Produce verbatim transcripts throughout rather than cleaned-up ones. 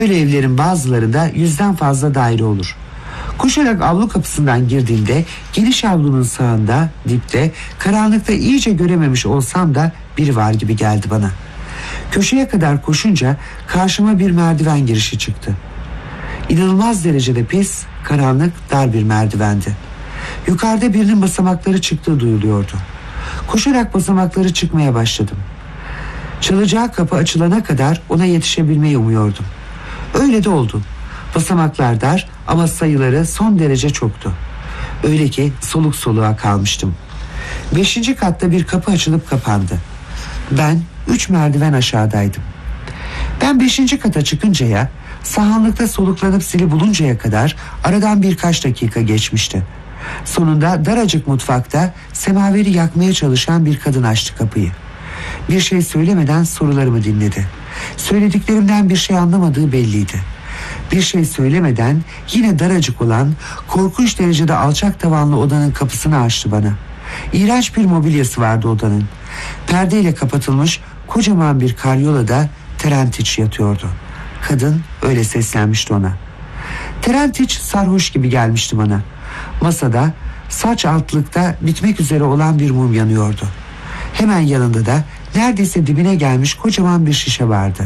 Böyle evlerin bazılarında yüzden fazla daire olur. Koşarak avlu kapısından girdiğimde geniş avlunun sağında, dipte, karanlıkta iyice görememiş olsam da biri var gibi geldi bana. Köşeye kadar koşunca karşıma bir merdiven girişi çıktı. İnanılmaz derecede pis, karanlık, dar bir merdivendi. Yukarıda birinin basamakları çıktığı duyuluyordu. Koşarak basamakları çıkmaya başladım. Çalacağı kapı açılana kadar ona yetişebilmeyi umuyordum. Öyle de oldu. Basamaklar dar ama sayıları son derece çoktu. Öyle ki soluk soluğa kalmıştım. Beşinci katta bir kapı açılıp kapandı. Ben üç merdiven aşağıdaydım. Ben beşinci kata çıkıncaya, sahanlıkta soluklanıp sili buluncaya kadar aradan birkaç dakika geçmişti. Sonunda daracık mutfakta semaveri yakmaya çalışan bir kadın açtı kapıyı. Bir şey söylemeden sorularımı dinledi. Söylediklerimden bir şey anlamadığı belliydi. Bir şey söylemeden yine daracık olan, korkunç derecede alçak tavanlı odanın kapısını açtı bana. İğrenç bir mobilyası vardı odanın. Perdeyle kapatılmış kocaman bir karyolada Terentiç yatıyordu. Kadın öyle seslenmişti ona. Terentiç sarhoş gibi gelmişti bana. Masada saç altlıkta bitmek üzere olan bir mum yanıyordu. Hemen yanında da neredeyse dibine gelmiş kocaman bir şişe vardı.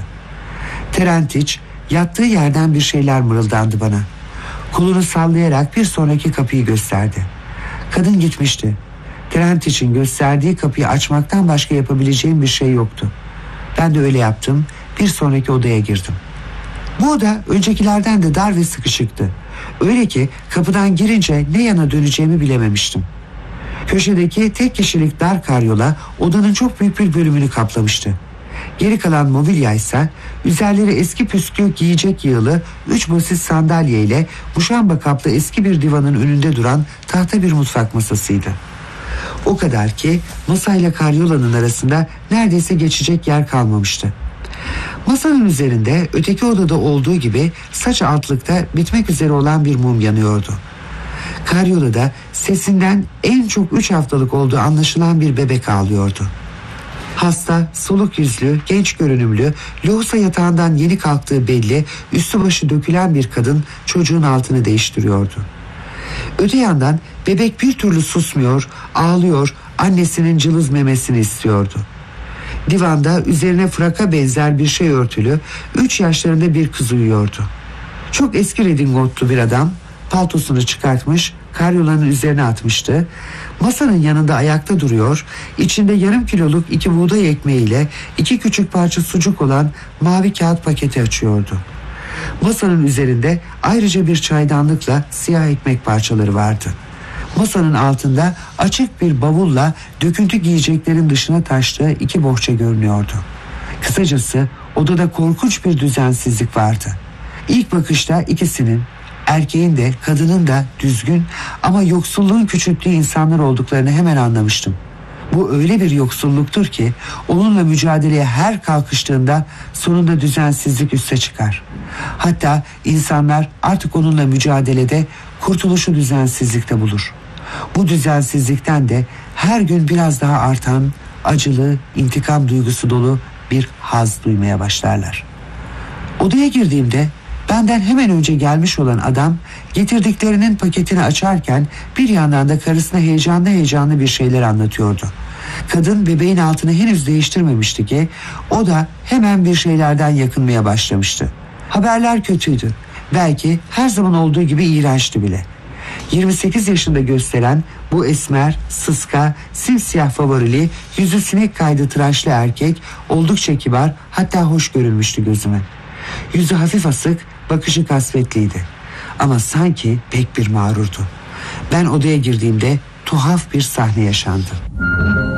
Terentiç yattığı yerden bir şeyler mırıldandı bana. Kolunu sallayarak bir sonraki kapıyı gösterdi. Kadın gitmişti. Terentiç'in gösterdiği kapıyı açmaktan başka yapabileceğim bir şey yoktu. Ben de öyle yaptım. Bir sonraki odaya girdim. Bu oda öncekilerden de dar ve sıkışıktı. Öyle ki kapıdan girince ne yana döneceğimi bilememiştim. Köşedeki tek kişilik dar karyola odanın çok büyük bir bölümünü kaplamıştı. Geri kalan mobilya ise üzerleri eski püskü giyecek yığılı üç basit sandalye ile muşamba kaplı eski bir divanın önünde duran tahta bir mutfak masasıydı. O kadar ki masayla karyolanın arasında neredeyse geçecek yer kalmamıştı. Masanın üzerinde öteki odada olduğu gibi saç altlıkta bitmek üzere olan bir mum yanıyordu. Karyolada sesinden en çok üç haftalık olduğu anlaşılan bir bebek ağlıyordu. Hasta, soluk yüzlü, genç görünümlü, lohusa yatağından yeni kalktığı belli, üstü başı dökülen bir kadın çocuğun altını değiştiriyordu. Öte yandan bebek bir türlü susmuyor, ağlıyor, annesinin cılız memesini istiyordu. Divanda üzerine fraka benzer bir şey örtülü, üç yaşlarında bir kız uyuyordu. Çok eski redingotlu bir adam, paltosunu çıkartmış, karyolanın üzerine atmıştı. Masanın yanında ayakta duruyor, içinde yarım kiloluk iki buğday ekmeğiyle iki küçük parça sucuk olan mavi kağıt paketi açıyordu. Masanın üzerinde ayrıca bir çaydanlıkla siyah ekmek parçaları vardı. Masanın altında açık bir bavulla döküntü giyeceklerin dışına taştığı iki bohça görünüyordu. Kısacası odada korkunç bir düzensizlik vardı. İlk bakışta ikisinin, erkeğin de kadının da düzgün ama yoksulluğun küçülttüğü insanlar olduklarını hemen anlamıştım. Bu öyle bir yoksulluktur ki onunla mücadeleye her kalkıştığında sonunda düzensizlik üste çıkar. Hatta insanlar artık onunla mücadelede kurtuluşu düzensizlikte bulur. Bu düzensizlikten de her gün biraz daha artan acılı, intikam duygusu dolu bir haz duymaya başlarlar. Odaya girdiğimde benden hemen önce gelmiş olan adam getirdiklerinin paketini açarken bir yandan da karısına heyecanlı heyecanlı bir şeyler anlatıyordu. Kadın bebeğin altını henüz değiştirmemişti ki o da hemen bir şeylerden yakınmaya başlamıştı. Haberler kötüydü. Belki her zaman olduğu gibi iğrençti bile. yirmi sekiz yaşında gösteren bu esmer, sıska, simsiyah favorili, yüzü sinek kaydı tıraşlı erkek oldukça kibar, hatta hoş görünmüştü gözüme. Yüzü hafif asık, bakışı kasvetliydi. Ama sanki pek bir mağrurdu. Ben odaya girdiğimde tuhaf bir sahne yaşandı.